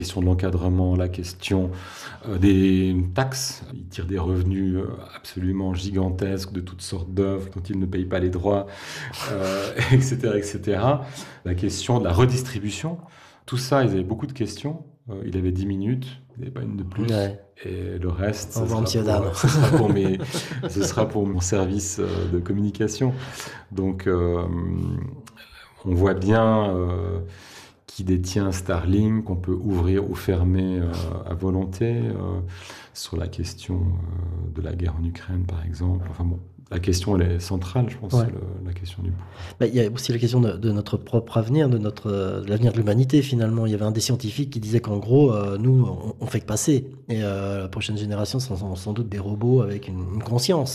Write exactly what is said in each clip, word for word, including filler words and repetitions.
question de l'encadrement, la question euh, des taxes. Ils tirent des revenus euh, absolument gigantesques de toutes sortes d'œuvres dont ils ne payent pas les droits, euh, et cetera, et cetera. La question de la redistribution. Tout ça, ils avaient beaucoup de questions. Euh, il avait dix minutes, il n'avait pas une de plus. Ouais. Et le reste, Au ce revoir, sera, monsieur, pour, dame. ce, sera pour mes, ce sera pour mon service euh, de communication. Donc, euh, on voit bien euh, qui détient Starlink, qu'on peut ouvrir ou fermer euh, à volonté, euh, sur la question euh, de la guerre en Ukraine, par exemple. Enfin bon, la question, elle est centrale, je pense, Ouais. c'est le- la question du pouvoir. Bah, il y a aussi la question de, de notre propre avenir, de, notre, euh, de l'avenir de l'humanité finalement. Il y avait un des scientifiques qui disait qu'en gros, euh, nous, on, on fait que passer. Et euh, la prochaine génération, ce sont sans doute des robots avec une, une conscience.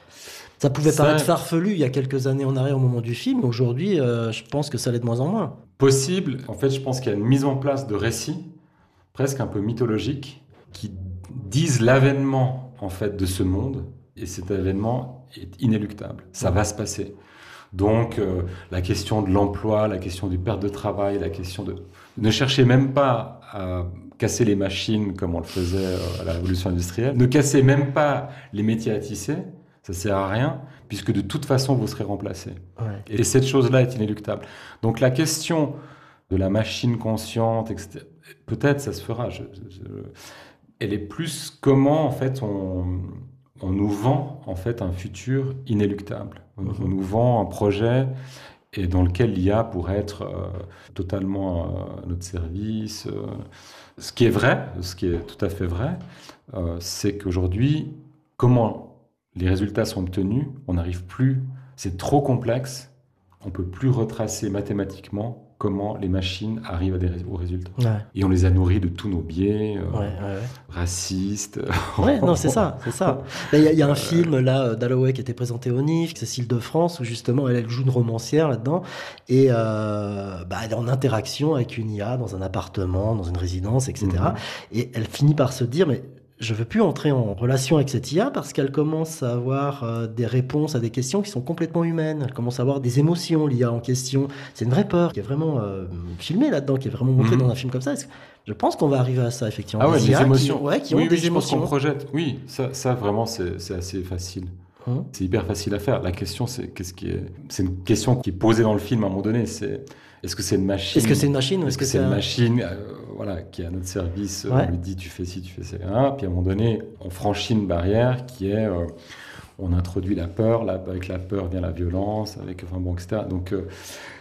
Ça pouvait Ça, paraître farfelu il y a quelques années en arrière au moment du film. Aujourd'hui, euh, je pense que ça l'est de moins en moins. possible, en fait, je pense qu'il y a une mise en place de récits, presque un peu mythologiques, qui disent l'avènement, en fait, de ce monde. Et cet avènement est inéluctable. Ça va se passer. Donc, euh, la question de l'emploi, la question du perte de travail, la question de... Ne cherchez même pas à casser les machines comme on le faisait euh, à la révolution industrielle. Ne cassez même pas les métiers à tisser. Ça sert à rien, puisque de toute façon, vous serez remplacé. Ouais. Et cette chose-là est inéluctable. Donc, la question de la machine consciente, et cetera, peut-être ça se fera. Je, je- je- elle est plus comment, en fait, on, on nous vend, en fait, un futur inéluctable. On, Mhm. on nous vend un projet et dans lequel l'I A pourrait être euh, totalement euh, à notre service. euh. Ce qui est vrai, ce qui est tout à fait vrai, euh, c'est qu'aujourd'hui, comment les résultats sont obtenus, on n'arrive plus, c'est trop complexe, on ne peut plus retracer mathématiquement comment les machines arrivent à des rés- aux résultats. Ouais. Et on les a nourris de tous nos biais, euh, Ouais, ouais, ouais. racistes. Ouais, non, c'est ça, c'est ça. Là, Il y, a- il y a un Euh, film là euh, d'Alloway qui était présenté au N I F, Cécile de France, où justement elle, elle joue une romancière là-dedans, et euh, bah, elle est en interaction avec une I A dans un appartement, dans une résidence, et cetera. Mhm. Et elle finit par se dire, mais je veux plus entrer en relation avec cette I A parce qu'elle commence à avoir euh, des réponses à des questions qui sont complètement humaines. Elle commence à avoir des émotions, l'I A en question. C'est une vraie peur qui est vraiment euh, filmée là-dedans, qui est vraiment montrée Mhm. dans un film comme ça. Est-ce que- Je pense qu'on va arriver à ça, effectivement. Ah ouais, Des les I A émotions. Qui, ouais, qui oui, ont oui, des je pense qu'on émotions. projette. Oui, ça, ça vraiment, c'est c'est assez facile. Hum. C'est hyper facile à faire. La question, c'est qu'est-ce qui est. C'est une question qui est posée dans le film à un moment donné. C'est est-ce que c'est une machine Est-ce que c'est une machine ou Est-ce que c'est un- une machine euh, voilà, qui est à notre service euh, Ouais. On lui dit tu fais ci, tu fais ça. Hein, puis à un moment donné, on franchit une barrière qui est. euh, on introduit la peur. Là, avec la peur vient la violence. Avec, enfin bon, et cetera. Donc, euh,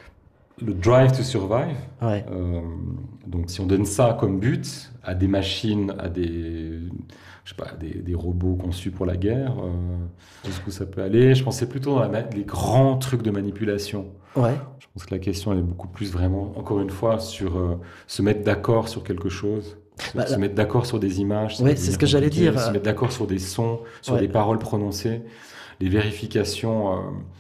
le drive to survive. Ouais. Euh, donc, si on donne ça comme but à des machines, à des, je sais pas, des, des robots conçus pour la guerre, euh, jusqu'où ça peut aller? Je pensais plutôt dans la ma- les grands trucs de manipulation. Ouais. Je pense que la question elle est beaucoup plus vraiment, encore une fois, sur euh, se mettre d'accord sur quelque chose. Se, Bah, se là- mettre d'accord sur des images. ça Ouais, va c'est ce devenir que j'allais compliqué. dire. Se mettre d'accord sur des sons, sur Ouais. des paroles prononcées. Les vérifications. euh,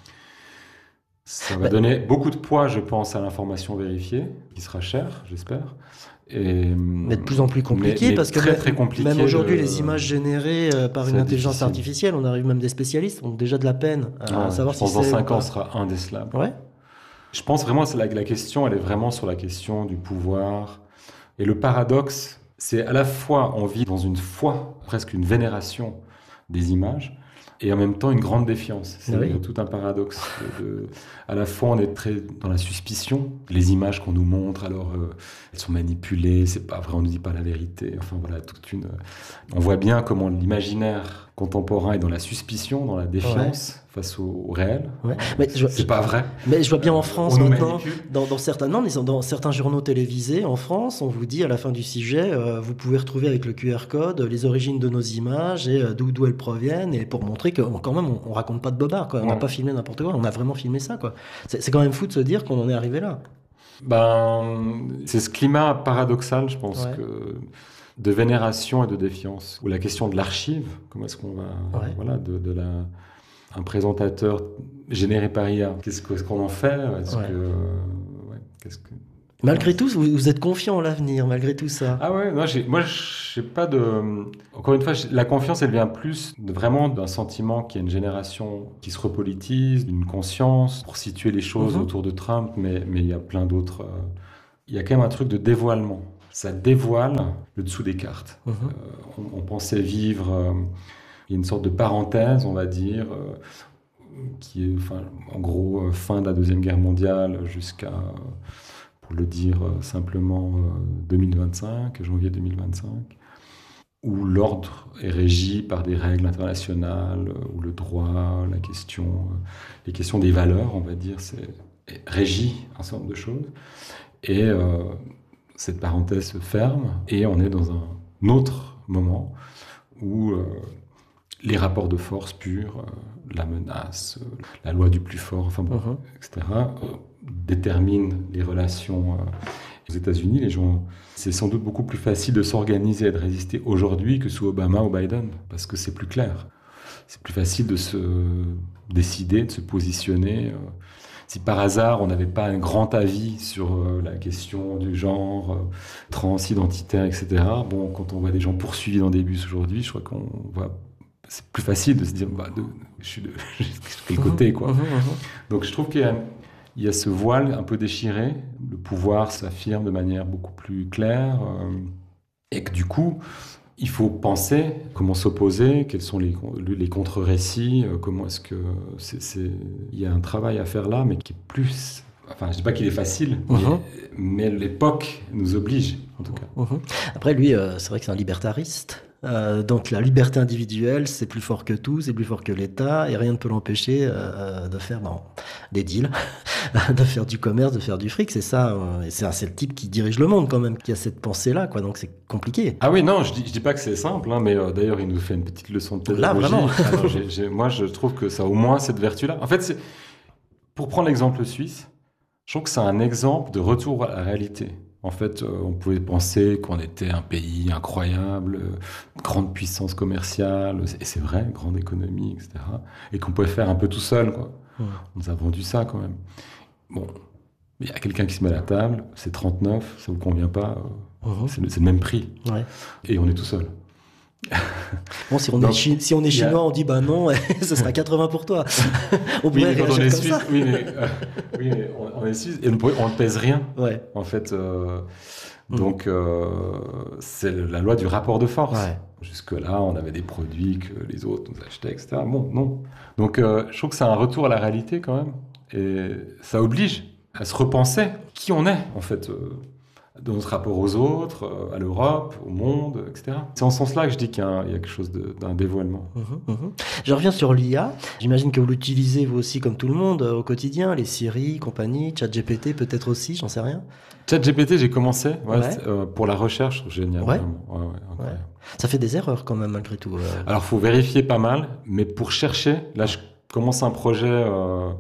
ça va Bah, donner beaucoup de poids, je pense, à l'information vérifiée, qui sera chère, j'espère. Et, mais de plus en plus compliqué mais- mais parce que très, même, très compliqué même aujourd'hui, de- les images générées euh, par Ça une va être intelligence difficile. artificielle, on arrive même des spécialistes ont déjà de la peine à Ah ouais, savoir je si pense dans c'est ou cinq ans, pas. ce sera indécelable. Ouais. Je pense vraiment que la, la question, elle est vraiment sur la question du pouvoir. Et le paradoxe, c'est à la fois, on vit dans une foi, presque une vénération des images, et en même temps une grande défiance. C'est Oui. tout un paradoxe. De, de- à la fois, on est très dans la suspicion. Les images qu'on nous montre, alors, euh, elles sont manipulées, c'est pas vrai, on ne dit pas la vérité. Enfin, voilà, toute une... On voit bien comment l'imaginaire contemporain est dans la suspicion, dans la défiance face au, au réel. Ouais. Mais je, C'est pas vrai. mais je vois bien en Euh, France on nous maintenant, manipule. dans, dans certains, non, mais dans certains journaux télévisés en France, on vous dit à la fin du sujet, euh, vous pouvez retrouver avec le Q R code les origines de nos images et euh, d'où d'où elles proviennent, et pour montrer que quand même on, on raconte pas de bobard, quoi. On n'a Ouais. pas filmé n'importe quoi, on a vraiment filmé ça, quoi. C'est c'est quand même fou de se dire qu'on en est arrivé là. Ben, c'est ce climat paradoxal, je pense, Ouais. que de vénération et de défiance. Ou la question de l'archive, comment est-ce qu'on va... Ouais. Voilà, de, de la... Un présentateur généré par I A, qu'est-ce que- qu'est-ce qu'on en fait? Est-ce Ouais. que... ouais, qu'est-ce que... Malgré tout, vous, vous êtes confiant en l'avenir, malgré tout ça. Ah ouais, non, j'ai- moi, je n'ai pas de... Encore une fois, j'ai- la confiance, elle vient plus de, vraiment d'un sentiment qu'il y a une génération qui se repolitise, d'une conscience pour situer les choses Mhm. autour de Trump, mais mais il y a plein d'autres... euh, Il y a quand même un truc de dévoilement. ça dévoile le dessous des cartes. Mhm. Euh, on, on pensait vivre... euh, il y a une sorte de parenthèse, on va dire, euh, qui est, enfin, en gros, euh, fin de la Deuxième Guerre mondiale jusqu'à, pour le dire euh, simplement, euh, deux mille vingt-cinq, janvier deux mille vingt-cinq, où l'ordre est régi par des règles internationales, euh, où le droit, la question, euh, les questions des valeurs, on va dire, c'est est régi un certain nombre de choses. Et euh, cette parenthèse se ferme, et on est dans un autre moment où... Euh, les rapports de force purs, euh, la menace, euh, la loi du plus fort, enfin bon, Mhm. et cetera, euh, déterminent les relations euh, aux États-Unis. Les gens, c'est sans doute beaucoup plus facile de s'organiser et de résister aujourd'hui que sous Obama ou Biden, parce que c'est plus clair. C'est plus facile de se décider, de se positionner. euh. Si par hasard on n'avait pas un grand avis sur euh, la question du genre euh, transidentitaire, et cetera. Bon, quand on voit des gens poursuivis dans des bus aujourd'hui, je crois qu'on voit c'est plus facile de se dire bah, de, je suis de quel côté quoi. Mhm, mhm, mhm. Donc je trouve qu'il y a, il y a ce voile un peu déchiré, le pouvoir s'affirme de manière beaucoup plus claire euh, et que du coup il faut penser comment s'opposer, quels sont les, les contre-récits, euh, comment est-ce que c'est, c'est... il y a un travail à faire là mais qui est plus, enfin je dis pas qu'il est facile, Mhm. mais, mais l'époque nous oblige en tout cas. Mhm. Après, lui, euh, c'est vrai que c'est un libertariste. Euh, donc la liberté individuelle, c'est plus fort que tout, c'est plus fort que l'État, et rien ne peut l'empêcher euh, de faire bon, des deals, de faire du commerce, de faire du fric. C'est ça, euh, et c'est, c'est le type qui dirige le monde quand même, qui a cette pensée-là, quoi. Donc c'est compliqué. Ah oui, non, je dis, je dis pas que c'est simple, hein, mais euh, d'ailleurs, il nous fait une petite leçon de pédagogie. Là, vraiment. Alors, j'ai, j'ai, moi, je trouve que ça a au moins cette vertu-là. En fait, c'est, pour prendre l'exemple suisse, je trouve que c'est un exemple de retour à la réalité. En fait, euh, on pouvait penser qu'on était un pays incroyable, euh, grande puissance commerciale, et c'est vrai, grande économie, et cetera. Et qu'on pouvait faire un peu tout seul, quoi. Mmh. On nous a vendu ça, quand même. Bon, il y a quelqu'un qui se met à la table, c'est trente-neuf, ça vous convient pas, euh, Mhm. c'est, le- c'est le même prix. Ouais. Et on est tout seul. Bon, si on est, Donc, chi- si on est il y a- chinois, on dit bah non, ce sera quatre-vingts pour toi. On Oui, pourrait mais quand on réagir est comme suisse, ça. oui, mais, euh, oui, mais on, on est suisse et on peut- on ne pèse rien, Ouais. en fait. euh, Mm. donc, euh, c'est la loi du rapport de force. Ouais. Jusque-là, on avait des produits que les autres nous achetaient, et cetera. Bon, non. Donc, euh, je trouve que c'est un retour à la réalité, quand même. Et ça oblige à se repenser qui on est, en fait, euh, dans notre rapport aux autres, euh, à l'Europe, au monde, et cetera. C'est en ce sens-là que je dis qu'il y a, un- il y a quelque chose de- d'un dévoilement. Mhm, mhm. Je reviens sur l'I A. J'imagine que vous l'utilisez vous aussi comme tout le monde euh, au quotidien, les Siri, compagnie, ChatGPT peut-être aussi, j'en sais rien. ChatGPT, j'ai commencé ouais, Ouais. c'est, euh, pour la recherche, génial, Ouais. vraiment. Ouais, ouais, incroyable. Ça fait des erreurs quand même malgré tout. euh. Alors, faut vérifier pas mal, mais pour chercher, là, je commence un projet euh,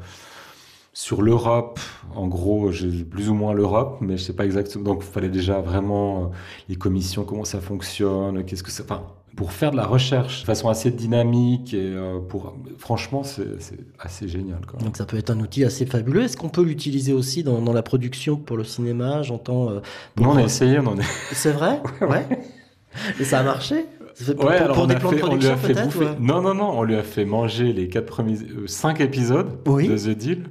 sur l'Europe. En gros, j'ai plus ou moins l'Europe, mais je sais pas exactement. Donc, il fallait déjà vraiment euh, les commissions, comment ça fonctionne, qu'est-ce que c'est. Enfin, pour faire de la recherche de façon assez dynamique et euh, pour, franchement, c'est, c'est assez génial, quand même. Donc ça peut être un outil assez fabuleux. Est-ce qu'on peut l'utiliser aussi dans, dans la production pour le cinéma? J'entends. euh, pour- Nous, on a essayé, on en est. C'est vrai? Ouais. Et ça a marché? Ça fait pour, Ouais, pour- alors pour on des a plans fait, de on lui production a fait peut-être? bouffer. Ouais. Non, non, non, on lui a fait manger les quatre premiers, euh, cinq épisodes Oui. de The Deal.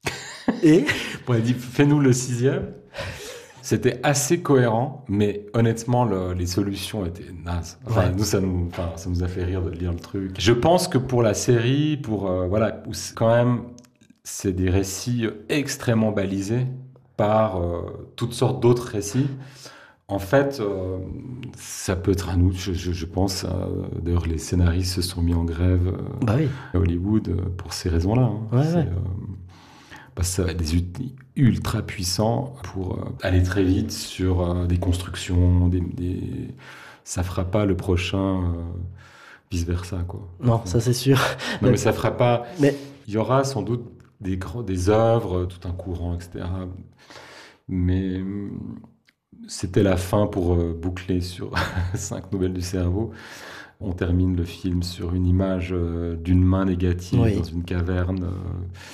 Et On a dit, fais-nous le sixième. C'était assez cohérent, mais honnêtement, le- les solutions étaient nazes. Enfin, Ouais. nous, ça nous, enfin, ça nous a fait rire de lire le truc. Je pense que pour la série, pour euh, voilà, où c'est quand même, c'est des récits extrêmement balisés par euh, toutes sortes d'autres récits. En fait, euh, ça peut être un outil, je, je, je pense. euh, D'ailleurs, les scénaristes se sont mis en grève euh, bah oui. à Hollywood euh, pour ces raisons-là. hein. Ouais, C'est, ouais. euh, parce que ça va être des outils ultra puissants pour euh, aller très vite sur euh, des constructions, des, des... ça fera pas le prochain euh, vice-versa, quoi. Non, ça c'est sûr. Non, mais ça fera pas... Mais Il y aura sans doute des, grands, des œuvres, tout un courant, et cetera. Mais hum, c'était la fin pour euh, boucler sur cinq nouvelles du cerveau. On termine le film sur une image euh, d'une main négative Oui. dans une caverne euh,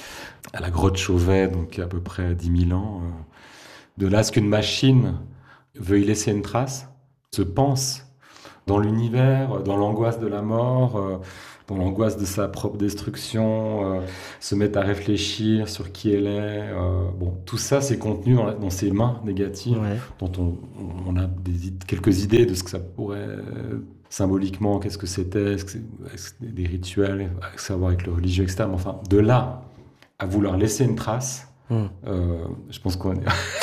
à la grotte Chauvet, donc à peu près dix mille ans. euh. De là, ce qu'une machine veut y laisser une trace, se pense dans l'univers, dans l'angoisse de la mort, euh, dans l'angoisse de sa propre destruction, euh, se met à réfléchir sur qui elle est. Euh, bon, tout ça, c'est contenu dans, la, dans ses mains négatives, ouais. dont on, on a des, quelques idées de ce que ça pourrait euh, symboliquement, qu'est-ce que c'était, est-ce que c'est, est-ce que c'est des rituels, à savoir avec le religieux, et cetera. Mais enfin, de là à vouloir laisser une trace, Mmh. Euh, je pense qu'on est...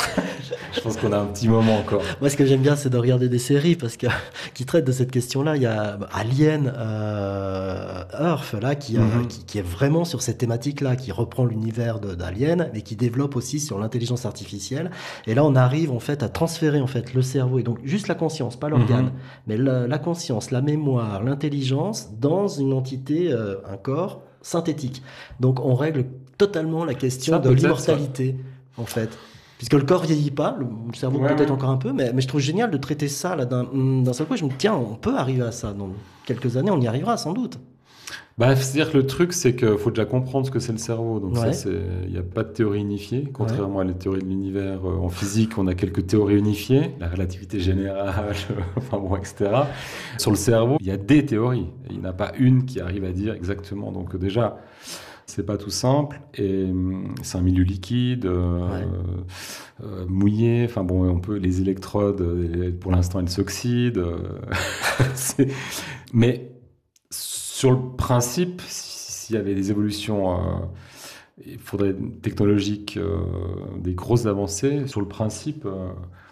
je pense qu'on a un petit moment encore. Moi, ce que j'aime bien, c'est de regarder des séries parce que qui traitent de cette question-là. Il y a Alien, euh, Earth, là, qui, mmh. euh, qui, qui est vraiment sur cette thématique-là, qui reprend l'univers de, d'Alien, mais qui développe aussi sur l'intelligence artificielle. Et là, on arrive en fait à transférer en fait le cerveau et donc juste la conscience, pas l'organe, mmh. mais la, la conscience, la mémoire, l'intelligence dans une entité, euh, un corps synthétique. Donc, on règle totalement la question ça, de l'immortalité, ça. En fait. Puisque le corps vieillit pas, le cerveau ouais, peut-être ouais. encore un peu, mais, mais je trouve génial de traiter ça là, d'un, d'un seul coup. Je me dis, tiens, on peut arriver à ça. Dans quelques années, on y arrivera sans doute. Bah, c'est-à-dire que le truc, c'est qu'il faut déjà comprendre ce que c'est le cerveau. Donc ouais. ça, il n'y a pas de théorie unifiée. Contrairement ouais. à la théorie de l'univers, euh, en physique, on a quelques théories unifiées. La relativité générale, enfin bon, et cetera. Sur le cerveau, il y a des théories. Il n'y en a pas une qui arrive à dire exactement. Donc déjà... c'est pas tout simple et c'est un milieu liquide, euh, ouais. euh, mouillé. Enfin bon, on peut les électrodes. Pour l'instant, elles s'oxydent. c'est... Mais sur le principe, s'il y avait des évolutions, euh, il faudrait technologiques, euh, des grosses avancées. Sur le principe. Euh,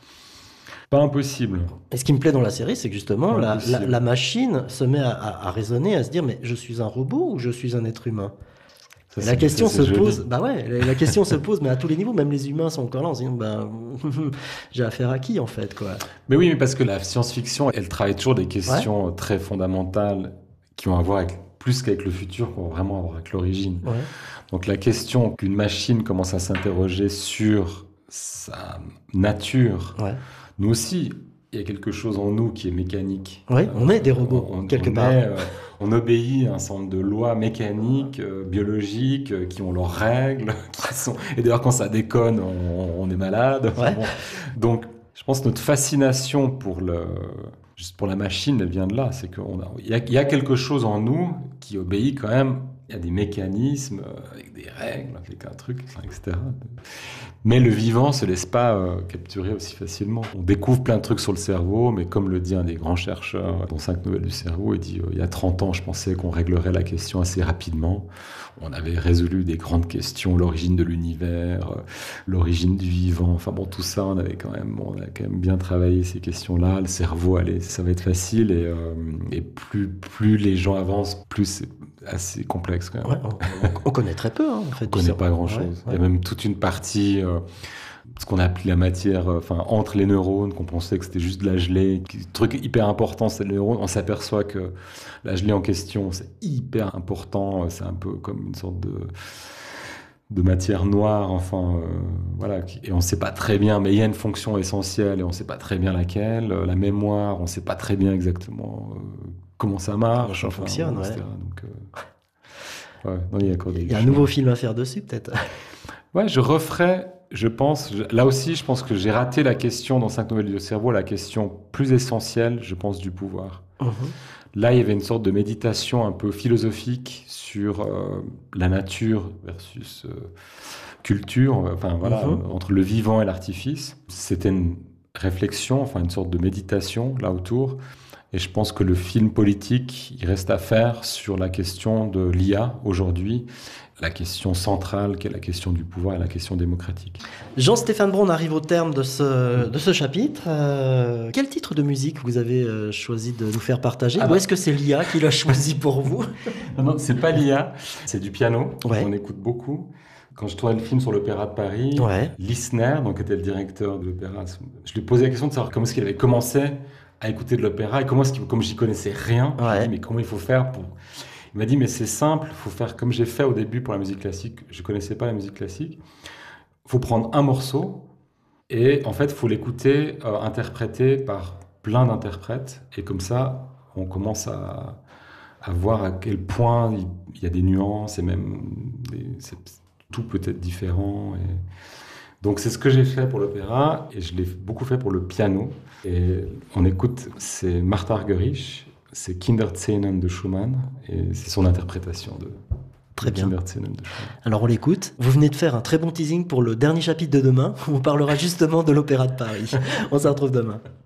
Pas impossible. Et ce qui me plaît dans la série, c'est que justement, la, la, la machine se met à, à, à raisonner, à se dire, mais je suis un robot ou je suis un être humain ? Ça, la question ça, se joli. pose, bah ouais, la, la question se pose, mais à tous les niveaux, même les humains sont encore là, on se dit, ben, j'ai affaire à qui en fait, quoi. Mais oui, mais parce que la science-fiction, elle travaille toujours des questions ouais. très fondamentales qui ont à voir avec plus qu'avec le futur, qui ont vraiment à voir avec l'origine. Ouais. Donc la question qu'une machine commence à s'interroger sur sa nature, ouais. nous aussi, il y a quelque chose en nous qui est mécanique. Oui, on est des robots, on, quelque on part. Est, euh, on obéit à un certain nombre de lois mécaniques, euh, biologiques, euh, qui ont leurs règles. Qui sont... Et d'ailleurs, quand ça déconne, on, on est malade. Ouais. Bon. Donc, je pense que notre fascination pour, le, juste pour la machine, elle vient de là. C'est qu'il y a, y a quelque chose en nous qui obéit quand même. Il y a des mécanismes, euh, avec des règles, avec un truc, et cetera. Mais le vivant ne se laisse pas euh, capturer aussi facilement. On découvre plein de trucs sur le cerveau, mais comme le dit un des grands chercheurs dans cinq nouvelles du cerveau, il dit euh, il y a trente ans, je pensais qu'on réglerait la question assez rapidement. On avait résolu des grandes questions, l'origine de l'univers, euh, l'origine du vivant. Enfin bon, tout ça, on avait quand même, on a quand même bien travaillé ces questions-là. Le cerveau, allez, ça va être facile. Et, euh, et plus, plus les gens avancent, plus c'est assez complexe quand même. Ouais, on, on connaît très peu, hein, en fait. On connaît pas grand-chose. Ouais, ouais. Il y a même toute une partie, euh, ce qu'on a appelé la matière, enfin euh, entre les neurones, qu'on pensait que c'était juste de la gelée. Le truc hyper important, c'est les neurones. On s'aperçoit que la gelée en question, c'est hyper important. C'est un peu comme une sorte de de matière noire, enfin, euh, voilà. Et on ne sait pas très bien, mais il y a une fonction essentielle et on ne sait pas très bien laquelle. La mémoire, on ne sait pas très bien exactement euh, comment ça marche. Ça enfin, fonctionne, ouais. Donc, euh, ouais, non, il y a, il y a un nouveau film à faire dessus, peut-être. Ouais, je referai, je pense, je, là aussi, je pense que j'ai raté la question dans cinq nouvelles du cerveau, la question plus essentielle, je pense, du pouvoir. Uh-huh. Là, il y avait une sorte de méditation un peu philosophique sur euh, la nature versus euh, culture, enfin voilà, uh-huh. entre le vivant et l'artifice. C'était une réflexion, enfin une sorte de méditation là autour. Et je pense que le film politique, il reste à faire sur la question de l'I A aujourd'hui, la question centrale qui est la question du pouvoir et la question démocratique. Jean-Stéphane Braun arrive au terme de ce, de ce chapitre. Euh, quel titre de musique vous avez euh, choisi de nous faire partager? ah Ou bah... est-ce que c'est l'I A qui l'a choisi pour vous? Non, non, c'est pas l'I A, c'est du piano. Ouais. On écoute beaucoup. Quand je tournais le film sur l'Opéra de Paris, ouais. Lisner, donc, était le directeur de l'opéra, je lui posais la question de savoir comment est-ce qu'il avait commencé à écouter de l'opéra et comment est-ce qu'il, comme j'y connaissais rien, ouais. je lui ai dit mais comment il faut faire pour... Il m'a dit mais c'est simple, il faut faire comme j'ai fait au début pour la musique classique, je connaissais pas la musique classique, il faut prendre un morceau et en fait il faut l'écouter euh, interprété par plein d'interprètes et comme ça on commence à, à voir à quel point il, il y a des nuances et même des, c'est, tout peut être différent et... Donc c'est ce que j'ai fait pour l'opéra et je l'ai beaucoup fait pour le piano. Et on écoute, c'est Martha Argerich, c'est Kinderzenen de Schumann, et c'est son interprétation de, Très de bien. Kinderzenen de Schumann. Alors on l'écoute. Vous venez de faire un très bon teasing pour le dernier chapitre de demain. On parlera justement de l'Opéra de Paris. On se retrouve demain.